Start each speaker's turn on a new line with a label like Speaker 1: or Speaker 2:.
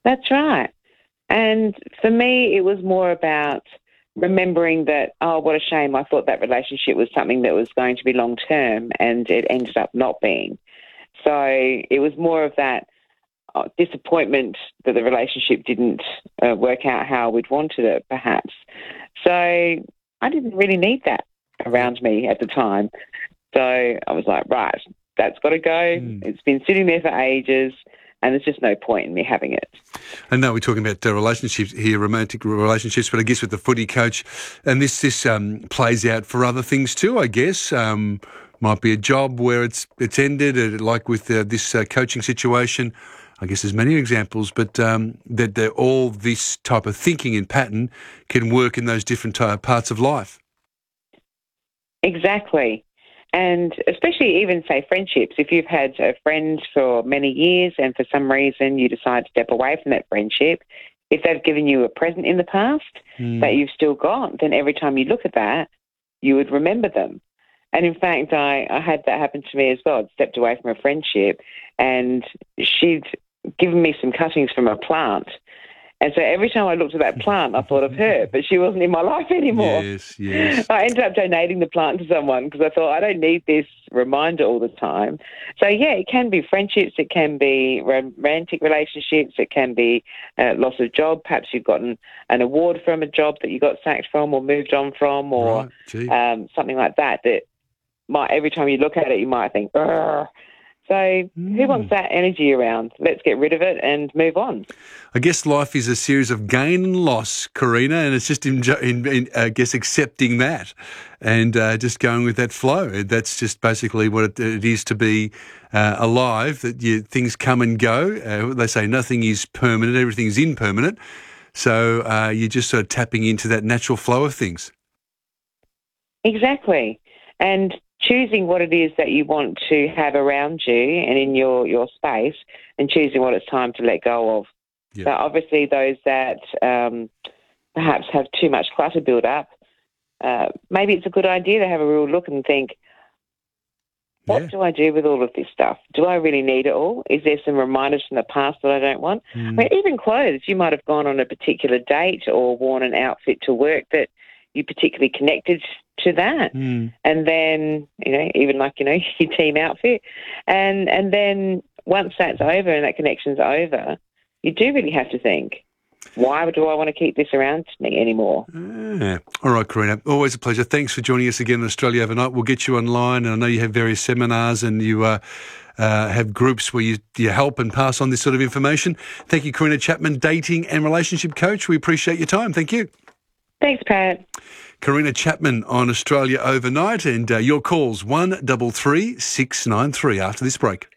Speaker 1: That's right. And for me, it was more about remembering that, oh, what a shame. I thought that relationship was something that was going to be long term and it ended up not being. So it was more of that disappointment that the relationship didn't work out how we'd wanted it, perhaps. So I didn't really need that around me at the time. So I was like, right, that's got to go. It's been sitting there for ages, and there's just no point in me having it.
Speaker 2: I know we're talking about relationships here, romantic relationships, but I guess with the footy coach, and this plays out for other things too, I guess. Might be a job where it's ended, like with this coaching situation. I guess there's many examples, but that all this type of thinking and pattern can work in those different parts of life.
Speaker 1: Exactly. And especially even, say, friendships. If you've had a friend for many years and for some reason you decide to step away from that friendship, if they've given you a present in the past that you've still got, then every time you look at that, you would remember them. And in fact, I had that happen to me as well. I'd stepped away from a friendship and she'd given me some cuttings from a plant. And so every time I looked at that plant, I thought of her, but she wasn't in my life anymore.
Speaker 2: Yes.
Speaker 1: I ended up donating the plant to someone because I thought I don't need this reminder all the time. So, yeah, it can be friendships, it can be romantic relationships, it can be loss of job. Perhaps you've gotten an award from a job that you got sacked from or moved on from or something like that every time you look at it, you might think, "Urgh." So who wants that energy around? Let's get rid of it and move on.
Speaker 2: I guess life is a series of gain and loss, Karina, and it's just, I guess, accepting that and just going with that flow. That's just basically what it is to be alive, that things come and go. They say nothing is permanent, everything's impermanent. So you're just sort of tapping into that natural flow of things.
Speaker 1: Exactly. And choosing what it is that you want to have around you and in your space and choosing what it's time to let go of. Yep. So obviously those that perhaps have too much clutter build up, maybe it's a good idea to have a real look and think, what do I do with all of this stuff? Do I really need it all? Is there some reminders from the past that I don't want? I mean, even clothes. You might have gone on a particular date or worn an outfit to work that you particularly connected to that. And then, even like, your team outfit. And then once that's over and that connection's over, you do really have to think, why do I want to keep this around me anymore?
Speaker 2: All right, Karina, always a pleasure. Thanks for joining us again on Australia Overnight. We'll get you online, and I know you have various seminars and you have groups where you help and pass on this sort of information. Thank you, Karina Chapman, dating and relationship coach. We appreciate your time. Thank you.
Speaker 1: Thanks, Pat.
Speaker 2: Karina Chapman on Australia Overnight, and your calls 133 693 after this break.